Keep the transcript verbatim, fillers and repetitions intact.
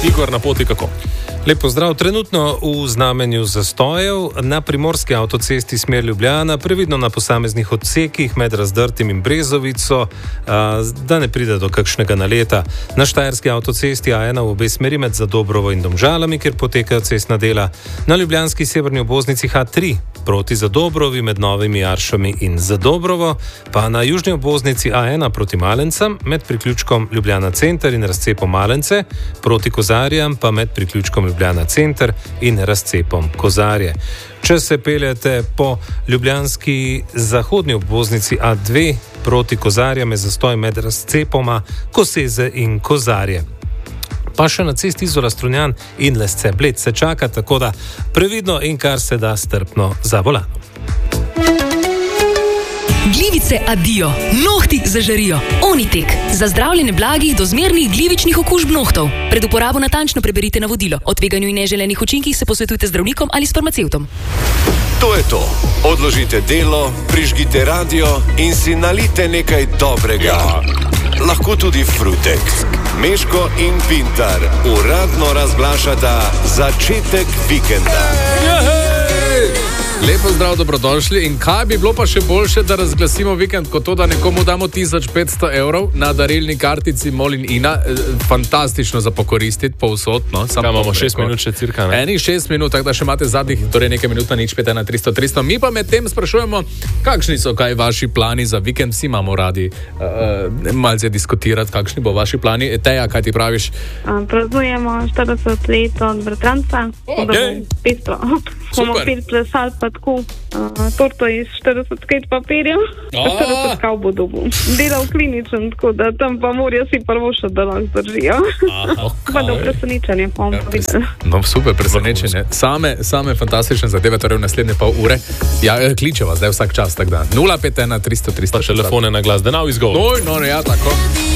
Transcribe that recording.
Igor, na poti kako? Lep pozdrav. Trenutno v znamenju zastojev na primorski avtocesti smer Ljubljana, previdno na posameznih odsekih med Razdrtim in Brezovico, da ne pride do kakšnega naleta. Na štajerski avtocesti A ena v obe smeri med Zadobrovo in Domžalami, kjer potekajo cestna dela. Na ljubljanski severni obvoznici H tri proti Zadobrovi med Novimi Jaršami in Zadobrovo, pa na južni obvoznici A ena proti Malencem med priključkom Ljubljana Center in razcepom Malence, proti Kozarjam pa med priključkom Ljubljana Center in razcepom Kozarje. Če se peljete po ljubljanski zahodni obvoznici A dve proti Kozarjam, je zastoj med razcepoma Koseze in Kozarje. Pa še na cesti Izola Strunjan in Lesce Bled se čaka, tako da previdno in kar se da strpno za volanom. Glivice adijo, nohti zažarijo. Onitek, za zdravljenje blagih do zmernih glivičnih okužb nohtov. Pred uporabo natančno preberite navodilo. O tveganju in neželenih učinkih se posvetujte z zdravnikom ali s farmacevtom. To je to. Odložite delo, prižgite radio in si nalite nekaj dobrega. Ja. Lahko tudi frutek. Meško in Pintar uradno razglašata začetek vikenda. Lepo zdrav, dobrodošli. In kaj bi bilo pa še boljše, da razglasimo vikend, kot to, da nekomu damo tisoč petsto evrov na darilni kartici Molin Ina. Fantastično za pokoristiti povsod. No? Kaj imamo, šest minut še cirka, ne? Enih šest minut, tako da še imate zadnjih, torej nekaj minut na nič pet na tristo tristo. Mi pa med tem sprašujemo, kakšni so kaj vaši plani za vikend. Vsi imamo radi uh, malce diskutirati, kakšni bo vaši plani. Teja, kaj ti praviš? Praznujemo štirideset let od bratranca. Okay. Pestro. Bomo pil plesali pa tako uh, torto iz štirideset skate papirjev. štirideset kav bo dobil. Delal kliničen, tako da tam pa morajo si prvo še, da lahko zdržijo. Pa do presenečenja. No, super presenečenje. Same, same fantastične zadeve, torej v naslednje pol ure. Ja, kličeva zdaj vsak čas, tak da. nula pet ena tristo tristo. Pa še telefone na glas, da now is go. No, no, ja, tako.